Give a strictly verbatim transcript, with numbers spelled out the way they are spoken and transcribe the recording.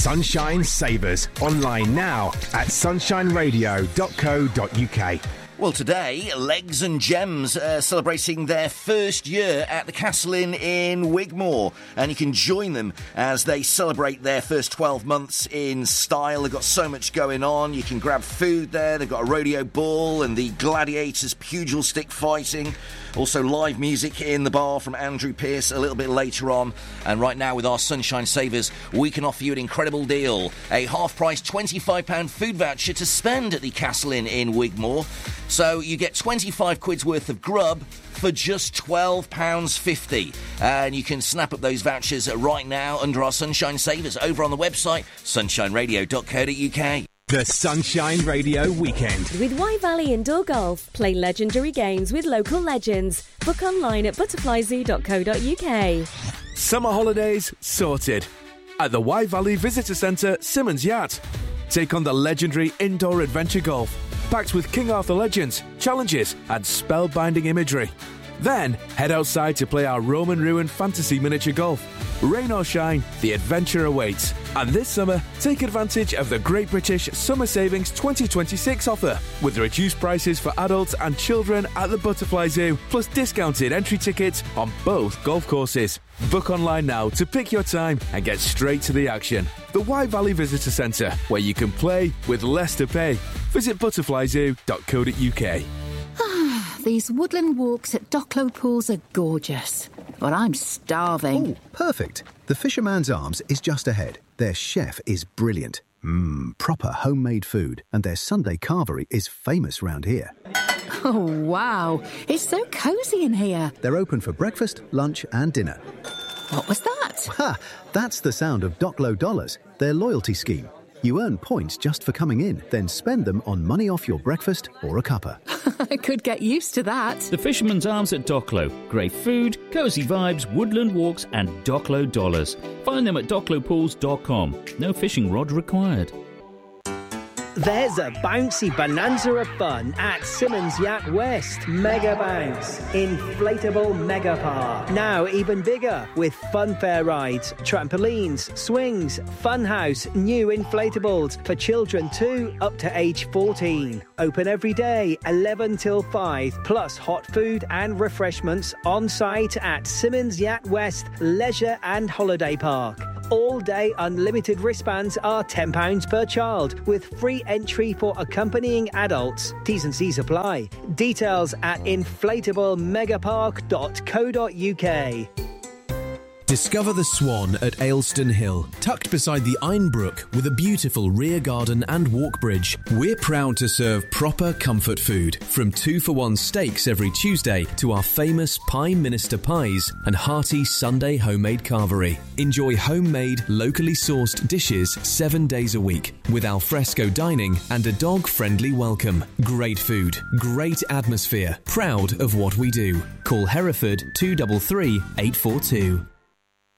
Sunshine Savers. Online now at sunshine radio dot co dot uk. Well, today, Legs and Gems are celebrating their first year at the Castle Inn in Wigmore, and you can join them as they celebrate their first twelve months in style. They've got so much going on. You can grab food there. They've got a rodeo ball and the Gladiators pugil stick fighting. Also live music in the bar from Andrew Pearce a little bit later on. And right now with our Sunshine Savers, we can offer you an incredible deal. A half-price twenty-five pounds food voucher to spend at the Castle Inn in Wigmore. So you get twenty-five quid's worth of grub for just twelve pounds fifty. And you can snap up those vouchers right now under our Sunshine Savers over on the website sunshine radio dot co dot uk. The Sunshine Radio Weekend. With Y Valley Indoor Golf, play legendary games with local legends. Book online at butterfly zoo dot co dot uk. Summer holidays sorted. At the Y Valley Visitor Centre, Simmons Yacht. Take on the legendary indoor adventure golf, packed with King Arthur legends, challenges and spellbinding imagery. Then, head outside to play our Roman ruin fantasy miniature golf. Rain or shine, the adventure awaits. And this summer, take advantage of the Great British Summer Savings twenty twenty-six offer, with reduced prices for adults and children at the Butterfly Zoo, plus discounted entry tickets on both golf courses. Book online now to pick your time and get straight to the action. The Y Valley Visitor Centre, where you can play with less to pay. Visit butterfly zoo dot co dot uk. These woodland walks at Docklow Pools are gorgeous, but I'm starving. Oh, perfect. The Fisherman's Arms is just ahead. Their chef is brilliant. Mmm, proper homemade food, and their Sunday carvery is famous round here. Oh, wow. It's so cosy in here. They're open for breakfast, lunch and dinner. What was that? Ha! That's the sound of Docklow Dollars, their loyalty scheme. You earn points just for coming in, then spend them on money off your breakfast or a cuppa. I could get used to that. The Fisherman's Arms at Docklow. Great food, cosy vibes, woodland walks and Docklow dollars. Find them at docklow pools dot com. No fishing rod required. There's a bouncy bonanza of fun at Simmons Yacht West. Mega Bounce, inflatable mega park. Now even bigger with funfair rides, trampolines, swings, funhouse, new inflatables for children too up to age fourteen. Open every day, eleven till five, plus hot food and refreshments on site at Simmons Yacht West Leisure and Holiday Park. All-day unlimited wristbands are ten pounds per child, with free entry for accompanying adults. T's and C's apply. Details at inflatable megapark dot co dot uk. Discover the Swan at Aylstone Hill, tucked beside the Aynbrook with a beautiful rear garden and walk bridge. We're proud to serve proper comfort food, from two-for-one steaks every Tuesday to our famous Pie Minister pies and hearty Sunday homemade carvery. Enjoy homemade, locally sourced dishes seven days a week, with alfresco dining and a dog-friendly welcome. Great food, great atmosphere, proud of what we do. Call Hereford two three three, eight four two.